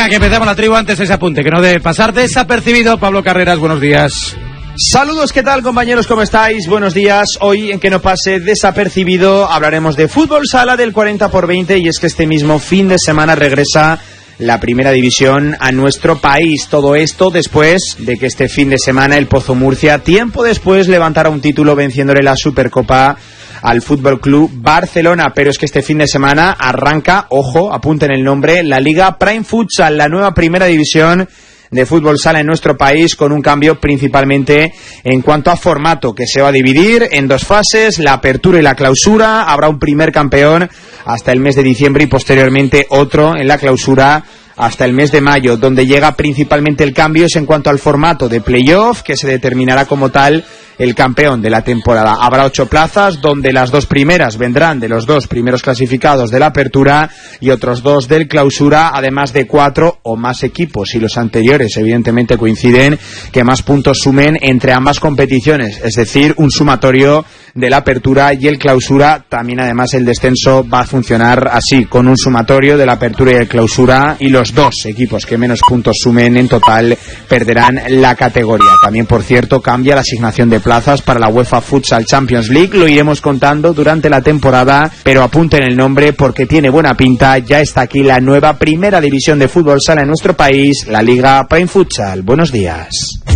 Venga, que empezamos la tribu. Antes ese apunte, que no debe pasar desapercibido. Pablo Carreras, buenos días. Saludos, ¿qué tal, compañeros? ¿Cómo estáis? Buenos días. Hoy, en Que no pase desapercibido, hablaremos de fútbol sala del 40x20, y es que este mismo fin de semana regresa la primera división a nuestro país. Todo esto después de que este fin de semana el Pozo Murcia, tiempo después, levantara un título venciéndole la Supercopa al Fútbol Club Barcelona. Pero es que este fin de semana arranca, ojo, apunten el nombre, la Liga Prime Futsal, la nueva primera división de fútbol sala en nuestro país, con un cambio principalmente en cuanto a formato, que se va a dividir en dos fases, la apertura y la clausura. Habrá un primer campeón hasta el mes de diciembre y posteriormente otro en la clausura hasta el mes de mayo. Donde llega principalmente el cambio es en cuanto al formato de playoff, que se determinará como tal el campeón de la temporada. Habrá 8 plazas, donde las 2 primeras vendrán de los 2 primeros clasificados de la apertura y otros 2 del clausura, además de 4 o más equipos, y los anteriores evidentemente coinciden, que más puntos sumen entre ambas competiciones, es decir, un sumatorio de la apertura y el clausura. También además el descenso va a funcionar así, con un sumatorio de la apertura y el clausura, y los 2 equipos que menos puntos sumen en total perderán la categoría. También, por cierto, cambia la asignación de plazas para la UEFA Futsal Champions League. Lo iremos contando durante la temporada, pero apunten el nombre porque tiene buena pinta. Ya está aquí la nueva primera división de fútbol sala en nuestro país, la Liga Prime Futsal. Buenos días.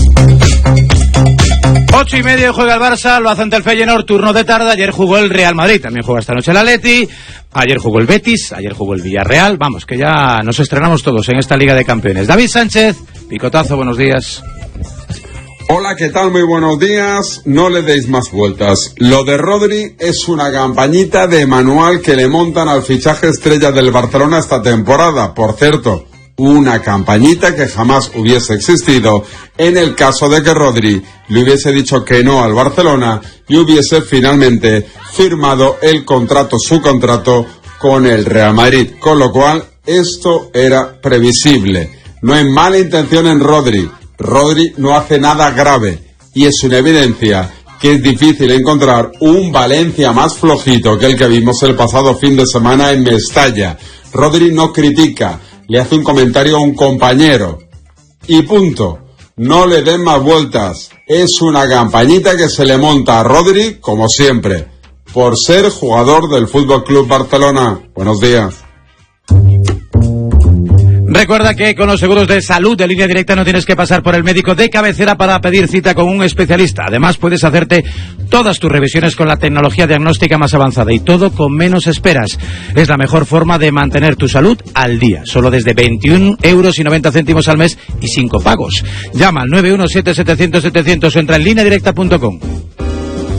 8:30 juega el Barça, lo hace ante el Feyenoord, turno de tarde. Ayer jugó el Real Madrid, también juega esta noche el Atleti. Ayer jugó el Betis, ayer jugó el Villarreal. Vamos, que ya nos estrenamos todos en esta Liga de Campeones. David Sánchez, picotazo, buenos días. Hola, ¿qué tal? Muy buenos días. No le deis más vueltas. Lo de Rodri es una campañita de manual que le montan al fichaje estrella del Barcelona esta temporada. Por cierto, una campañita que jamás hubiese existido en el caso de que Rodri le hubiese dicho que no al Barcelona y hubiese finalmente firmado su contrato con el Real Madrid. Con lo cual, esto era previsible. No hay mala intención en Rodri. Rodri no hace nada grave, y es una evidencia que es difícil encontrar un Valencia más flojito que el que vimos el pasado fin de semana en Mestalla. Rodri no critica, le hace un comentario a un compañero y punto. No le den más vueltas. Es una campañita que se le monta a Rodri, como siempre, por ser jugador del Fútbol Club Barcelona. Buenos días. Recuerda que con los seguros de salud de Línea Directa no tienes que pasar por el médico de cabecera para pedir cita con un especialista. Además, puedes hacerte todas tus revisiones con la tecnología diagnóstica más avanzada, y todo con menos esperas. Es la mejor forma de mantener tu salud al día. Solo desde 21,90 € al mes y sin copagos. Llama al 917-700-700 o entra en lineadirecta.com.